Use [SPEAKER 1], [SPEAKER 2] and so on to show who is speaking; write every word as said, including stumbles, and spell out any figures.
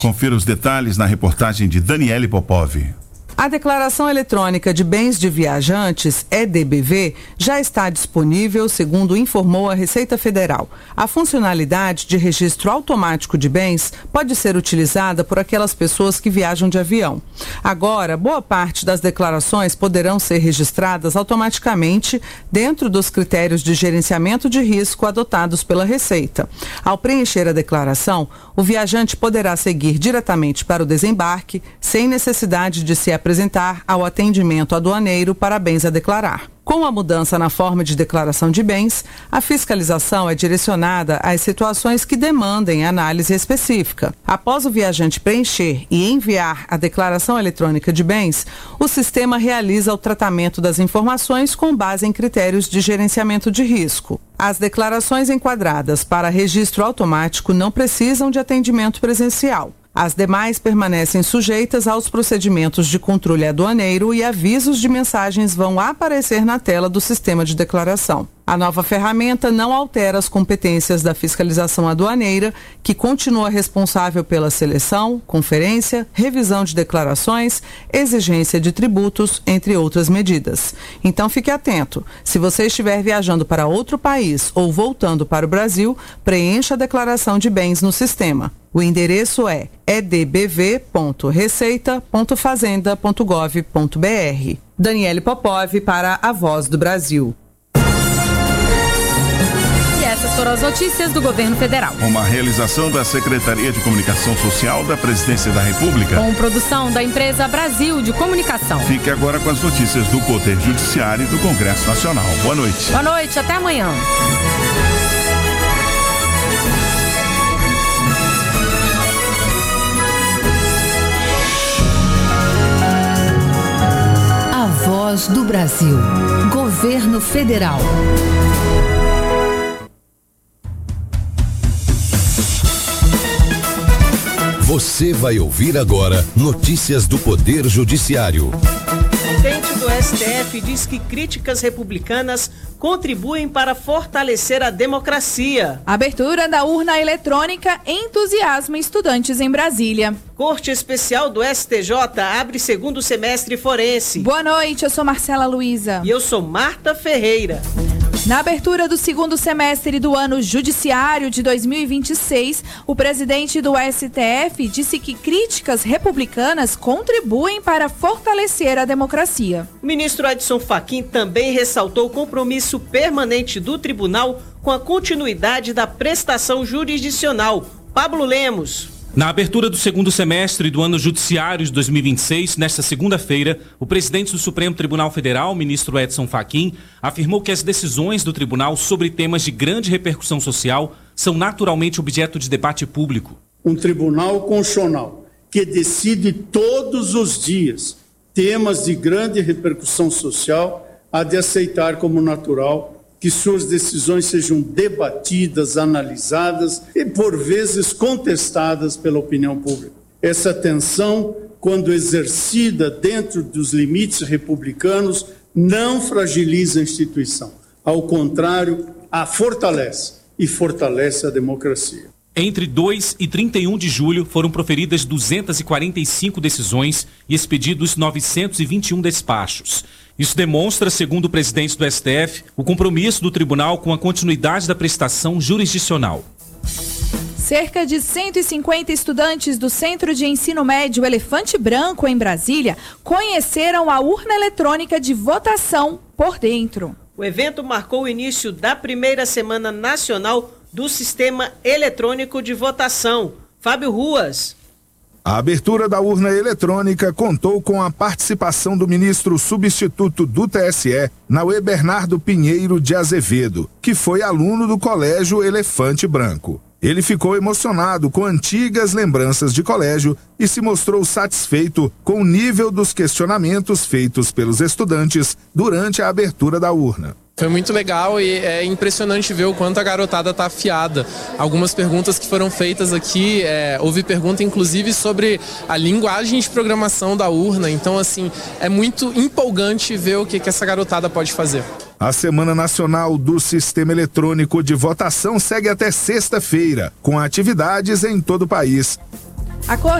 [SPEAKER 1] Confira os detalhes na reportagem de Daniele Popov.
[SPEAKER 2] A Declaração Eletrônica de Bens de Viajantes, E D B V, já está disponível, segundo informou a Receita Federal. A funcionalidade de registro automático de bens pode ser utilizada por aquelas pessoas que viajam de avião. Agora, boa parte das declarações poderão ser registradas automaticamente dentro dos critérios de gerenciamento de risco adotados pela Receita. Ao preencher a declaração, o viajante poderá seguir diretamente para o desembarque, sem necessidade de se apresentar ao atendimento aduaneiro para bens a declarar. Com a mudança na forma de declaração de bens, a fiscalização é direcionada às situações que demandem análise específica. Após o viajante preencher e enviar a declaração eletrônica de bens, o sistema realiza o tratamento das informações com base em critérios de gerenciamento de risco. As declarações enquadradas para registro automático não precisam de atendimento presencial. As demais permanecem sujeitas aos procedimentos de controle aduaneiro e avisos de mensagens vão aparecer na tela do sistema de declaração. A nova ferramenta não altera as competências da fiscalização aduaneira, que continua responsável pela seleção, conferência, revisão de declarações, exigência de tributos, entre outras medidas. Então fique atento. Se você estiver viajando para outro país ou voltando para o Brasil, preencha a declaração de bens no sistema. O endereço é e d b v ponto receita ponto fazenda ponto gov ponto b r. Daniele Popov para a Voz do Brasil.
[SPEAKER 3] E essas foram as notícias do Governo Federal.
[SPEAKER 1] Uma realização da Secretaria de Comunicação Social da Presidência da República.
[SPEAKER 3] Com produção da empresa Brasil de Comunicação.
[SPEAKER 1] Fique agora com as notícias do Poder Judiciário e do Congresso Nacional. Boa noite.
[SPEAKER 3] Boa noite, até amanhã.
[SPEAKER 4] Voz do Brasil. Governo Federal.
[SPEAKER 5] Você vai ouvir agora notícias do Poder Judiciário.
[SPEAKER 6] O presidente do S T F diz que críticas republicanas contribuem para fortalecer a democracia.
[SPEAKER 7] Abertura da urna eletrônica entusiasma estudantes em Brasília.
[SPEAKER 6] Corte Especial do S T J abre segundo semestre forense.
[SPEAKER 7] Boa noite, eu sou Marcela Luiza.
[SPEAKER 6] E eu sou Marta Ferreira.
[SPEAKER 7] Na abertura do segundo semestre do ano judiciário de dois mil e vinte e seis, o presidente do S T F disse que críticas republicanas contribuem para fortalecer a democracia.
[SPEAKER 6] O ministro Edson Fachin também ressaltou o compromisso permanente do tribunal com a continuidade da prestação jurisdicional. Pablo Lemos.
[SPEAKER 8] Na abertura do segundo semestre do ano judiciário de dois mil e vinte e seis, nesta segunda-feira, o presidente do Supremo Tribunal Federal, ministro Edson Fachin, afirmou que as decisões do tribunal sobre temas de grande repercussão social são naturalmente objeto de debate público.
[SPEAKER 9] Um tribunal constitucional que decide todos os dias temas de grande repercussão social há de aceitar como natural que suas decisões sejam debatidas, analisadas e, por vezes, contestadas pela opinião pública. Essa tensão, quando exercida dentro dos limites republicanos, não fragiliza a instituição. Ao contrário, a fortalece e fortalece a democracia.
[SPEAKER 8] Entre dois e trinta e um de julho foram proferidas duzentas e quarenta e cinco decisões e expedidos novecentos e vinte e um despachos. Isso demonstra, segundo o presidente do S T F, o compromisso do tribunal com a continuidade da prestação jurisdicional.
[SPEAKER 7] Cerca de cento e cinquenta estudantes do Centro de Ensino Médio Elefante Branco, em Brasília, conheceram a urna eletrônica de votação por dentro.
[SPEAKER 6] O evento marcou o início da primeira semana nacional do Sistema Eletrônico de Votação. Fábio Ruas.
[SPEAKER 10] A abertura da urna eletrônica contou com a participação do ministro substituto do T S E, Naue Bernardo Pinheiro de Azevedo, que foi aluno do Colégio Elefante Branco. Ele ficou emocionado com antigas lembranças de colégio e se mostrou satisfeito com o nível dos questionamentos feitos pelos estudantes durante a abertura da urna.
[SPEAKER 11] Foi muito legal e é impressionante ver o quanto a garotada está afiada. Algumas perguntas que foram feitas aqui, é, houve pergunta inclusive sobre a linguagem de programação da urna. Então, assim, é muito empolgante ver o que, que essa garotada pode fazer.
[SPEAKER 10] A Semana Nacional do Sistema Eletrônico de Votação segue até sexta-feira, com atividades em todo o país.
[SPEAKER 7] A Corte